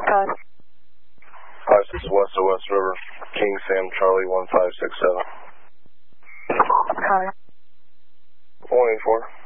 Code. Hi, this is West of West River. King Sam Charlie 1567. Code. 184.